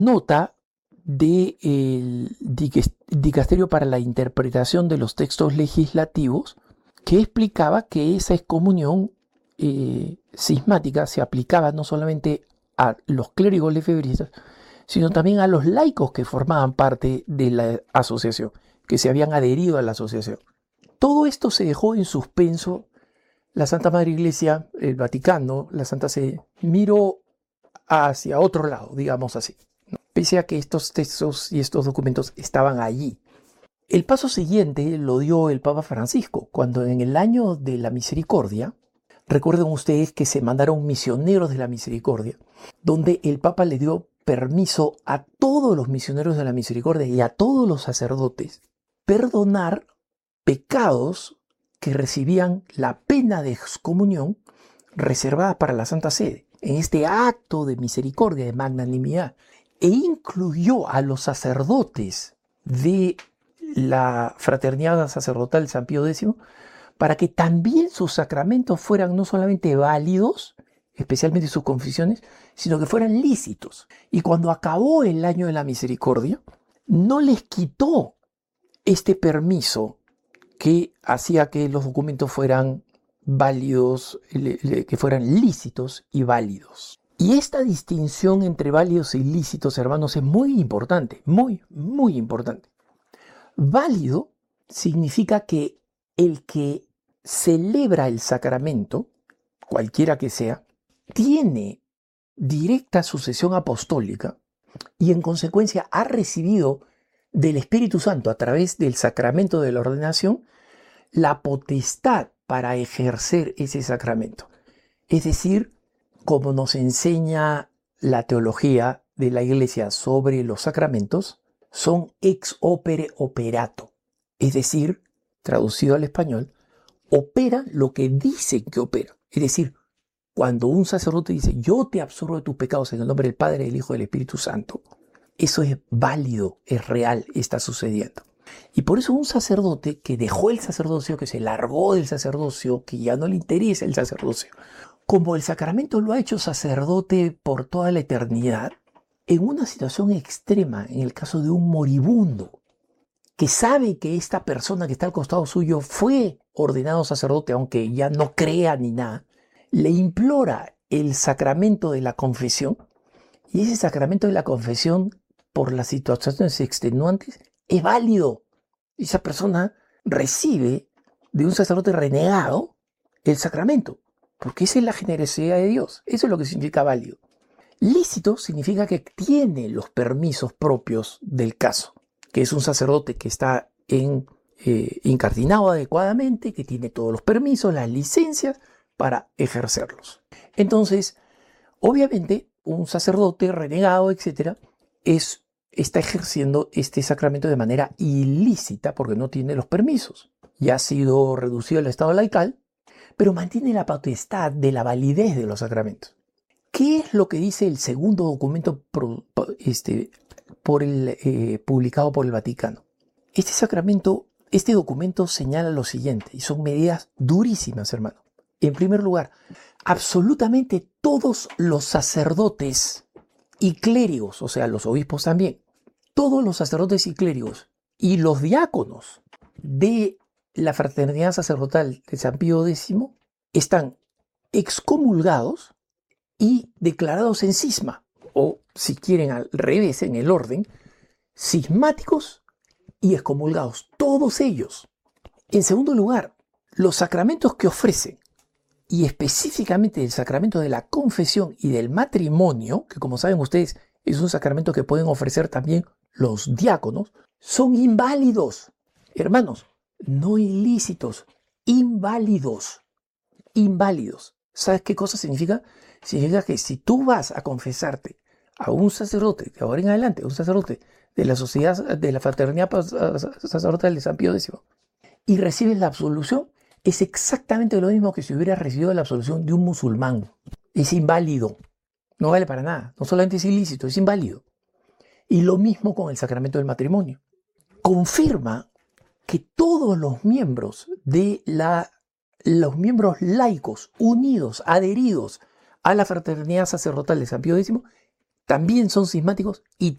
nota del Dicasterio para la Interpretación de los Textos Legislativos, que explicaba que esa excomunión cismática se aplicaba no solamente a los clérigos lefebristas, sino también a los laicos que formaban parte de la asociación, que se habían adherido a la asociación. Todo esto se dejó en suspenso. La Santa Madre Iglesia, el Vaticano, la Santa Sede, miró hacia otro lado, digamos así, ¿no? Pese a que estos textos y estos documentos estaban allí. El paso siguiente lo dio el Papa Francisco, cuando en el año de la misericordia, recuerden ustedes que se mandaron misioneros de la misericordia, donde el Papa le dio permiso a todos los misioneros de la misericordia y a todos los sacerdotes perdonar pecados que recibían la pena de excomunión reservada para la Santa Sede, en este acto de misericordia, de magnanimidad, e incluyó a los sacerdotes de la Fraternidad Sacerdotal de San Pío X para que también sus sacramentos fueran no solamente válidos, especialmente sus confesiones, sino que fueran lícitos. Y cuando acabó el año de la misericordia, no les quitó este permiso que hacía que los documentos fueran válidos, que fueran lícitos y válidos. Y esta distinción entre válidos y lícitos, hermanos, es muy importante, muy, muy importante. Válido significa que el que celebra el sacramento, cualquiera que sea, tiene directa sucesión apostólica y en consecuencia ha recibido del Espíritu Santo a través del sacramento de la ordenación la potestad para ejercer ese sacramento. Es decir, como nos enseña la teología de la Iglesia sobre los sacramentos, son ex opere operato. Es decir, traducido al español, opera lo que dicen que opera. Es decir, cuando un sacerdote dice, yo te absorbo de tus pecados en el nombre del Padre, del Hijo y del Espíritu Santo, eso es válido, es real, está sucediendo. Y por eso un sacerdote que dejó el sacerdocio, que se largó del sacerdocio, que ya no le interesa el sacerdocio, como el sacramento lo ha hecho sacerdote por toda la eternidad, en una situación extrema, en el caso de un moribundo, que sabe que esta persona que está al costado suyo fue ordenado sacerdote, aunque ya no crea ni nada, le implora el sacramento de la confesión, y ese sacramento de la confesión, por las situaciones extenuantes, es válido. Esa persona recibe de un sacerdote renegado el sacramento, porque esa es la generosidad de Dios. Eso es lo que significa válido. Lícito significa que tiene los permisos propios del caso, que es un sacerdote que está incardinado adecuadamente, que tiene todos los permisos, las licencias para ejercerlos. Entonces, obviamente, un sacerdote renegado, etcétera, está ejerciendo este sacramento de manera ilícita porque no tiene los permisos. Ya ha sido reducido al estado laical, pero mantiene la potestad de la validez de los sacramentos. ¿Qué es lo que dice el segundo documento publicado por el Vaticano? Este documento señala lo siguiente, y son medidas durísimas, hermano. En primer lugar, absolutamente todos los sacerdotes y clérigos, o sea, los obispos también, todos los sacerdotes y clérigos y los diáconos de la Fraternidad Sacerdotal de San Pío X están excomulgados y declarados en cisma, o si quieren al revés, en el orden, cismáticos y excomulgados, todos ellos. En segundo lugar, los sacramentos que ofrecen, y específicamente el sacramento de la confesión y del matrimonio, que como saben ustedes es un sacramento que pueden ofrecer también los diáconos, son inválidos. Hermanos, no ilícitos, inválidos. Inválidos. ¿Sabes qué cosa significa? Significa que si tú vas a confesarte a un sacerdote, de ahora en adelante, un sacerdote de la sociedad, de la Fraternidad Sacerdotal de San Pío X, y recibes la absolución, es exactamente lo mismo que si hubieras recibido la absolución de un musulmán. Es inválido. No vale para nada. No solamente es ilícito, es inválido. Y lo mismo con el sacramento del matrimonio. Confirma que todos los miembros los miembros laicos, unidos, adheridos a la Fraternidad Sacerdotal de San Pío X, también son cismáticos y